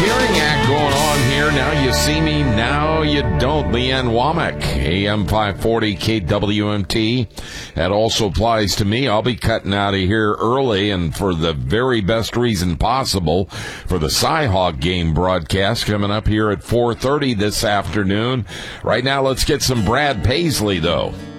Hearing Act going on here. Now you see me, now you don't. Leanne Womack, AM 540 KWMT. That also applies to me. I'll be cutting out of here early and for the very best reason possible for the Cy-Hawk game broadcast coming up here at 4:30 this afternoon. Right now, let's get some Brad Paisley, though.